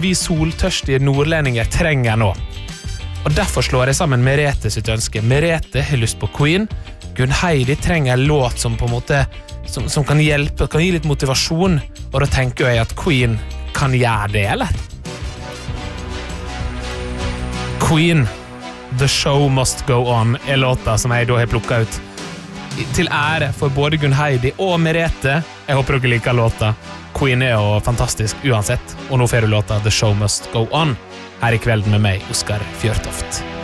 som vi soltørstige nordlendinger trenger nå. Og derfor slår jeg sammen Merete sitt ønske. Merete har lyst på Queen. Gunn Heidi trenger en låt som på en måte som kan hjelpe, kan gi litt motivasjon. Og da tenker jeg at Queen kan gjøre det, eller? Queen, The Show Must Go On, låta som jeg da har plukket ut. Til ære for både Gunn Heidi og Merete. Jeg håper dere liker låta. Queen jo fantastisk uansett. Og nå får du låta The Show Must Go On. Her i kvelden med meg, Oskar Fjørtoft.